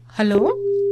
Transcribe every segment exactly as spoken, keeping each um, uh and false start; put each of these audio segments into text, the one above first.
Hello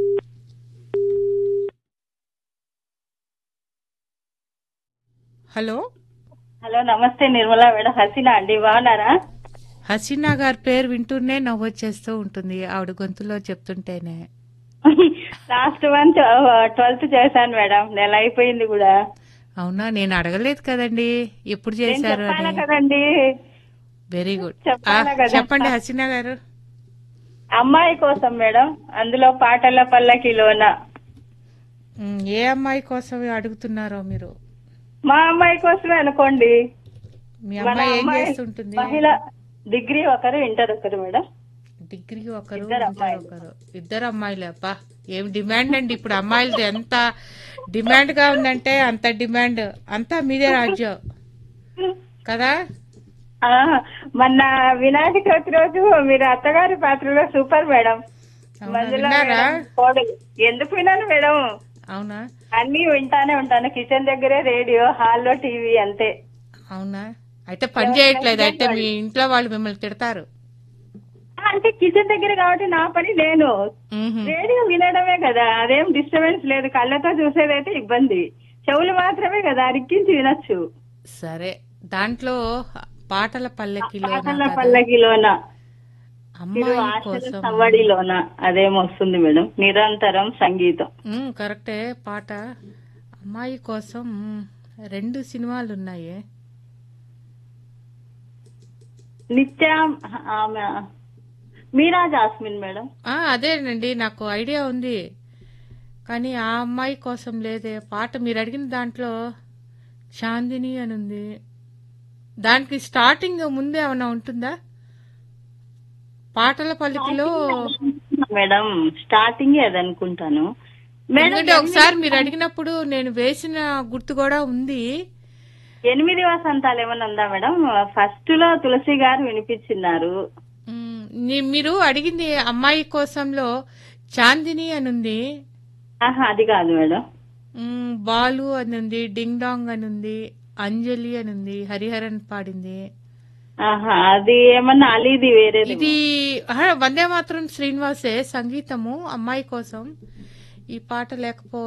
hello hello నమస్తే Nirmala madam Hasina అండి బాగున్నారా? హసీనా గారి పేరు వింటూనే నవ్వొచ్చేస్తూ ఉంటుంది ఆవిడ గొంతులో చెప్తుంటేనే. లాస్ట్ మంత్ ట్వెల్త్ చేశాను మేడం, నెల అయిపోయింది కూడా. అవునా, నేను అడగలేదు కదండి ఎప్పుడు నేను చేశారు చెప్పాలా అని. కదండి, వెరీ గుడ్. చెప్పాలా కదా. చెప్పండి హసీనా గారు. అమ్మాయి కోసం మేడం, అందులో పాటల పల్లకిలోన. ఉమ్, ఏ అమ్మాయి కోసం అడుగుతున్నారో మీరు? మా అమ్మాయి కోసమే అనుకోండి. మీ మన అమ్మాయి ఏం అమ్మాయి చేస్తుంటుంది? మహిళ, డిగ్రీ ఒకరు ఇంటర్ ఒకరు మేడం. డిగ్రీ ఒకరు ఇద్దరు ఇంటర్ అమ్మాయిలు. ఒకరు. ఇద్దరు అమ్మాయిలే. అబ్బా, ఏం డిమాండ్ అండి ఇప్పుడు అమ్మాయిలది. ఎంత డిమాండ్ గా ఉందంటే అంత డిమాండ్. అంతా మీదే రాజ్యం కదా. ఆ, మొన్న వినాయక చవితి రోజు మీరు అత్తగారి పాత్రలో సూపర్ మేడం. అవునా, మంజుల విన్నారా? మేడం కోడలు. ఎందుకు విన్నాను మేడం, అవునా అన్ని వింటానే ఉంటాను. కిచెన్ దగ్గరే రేడియో, హాల్లో టీవీ, అంతే. అవునా అయితే పని ఎవరి చేయట్లేదు. ప్రెసిడెంట్ అయితే మీ వాళ్ళు. ఇంట్లో వాళ్ళు మిమ్మల్ని తిడతారు. అంటే కిచెన్ దగ్గర కాబట్టి నా పని నేను మ్హూ. రేడియో వినడమే కదా, అదేం డిస్టర్బెన్స్ లేదు. కళ్ళతో చూసేదైతే ఇబ్బంది, చెవులు మాత్రమే కదా రిక్కించి వినొచ్చు. సరే, దాంట్లో పాటల పల్లకిలోన పాటల కదా పల్లకిలోన, చిరు అమ్మాయి ఆశల కోసం. సవ్వడిలోన, అదేమొస్తుంది మేడం, నిరంతరం సంగీతం. మ్, కరెక్టే. పాట అమ్మాయి కోసం రెండు సినిమాలు ఉన్నాయి. నిత్య, ఆమె మీరా జాస్మిన్ మేడం. ఆ, అదేనండి, నాకు ఐడియా ఉంది. కానీ ఆ అమ్మాయి కోసం లేదే పాట. మీరు అడిగిన దాంట్లో చాందిని అని ఉంది. దానికి స్టార్టింగ్ ముందే ఏమైనా ఉంటుందా పాటల పల్లికిలో? మేడం స్టార్టింగ్ అది అనుకుంటాను మేడం. ఎందుకంటే ఒకసారి ఎనిమిది మీరు అడిగినప్పుడు నేను వేసిన గుర్తు కూడా ఉంది. ఎనిమిది వసంతాలు ఏమన్నా ఉందా మేడం? ఫస్ట్ లో తులసి గారు వినిపించినారు. మ్, నీ- మీరు అడిగింది అమ్మాయి కోసంలో చాందిని అని ఉంది. ఆహా, అది కాదు మేడం. మ్, బాలు అని ఉంది, డింగ్ డాంగ్ అని ఉంది, అంజలి అని ఉంది, హరిహరన్ పాడింది. ఆహా, అది ఏమన్నా అలీది వేరేది. ఇది ఆహా, వందే మాత్రం శ్రీనివాసే సంగీతము. అమ్మాయి కోసం ఈ పాట లేకపో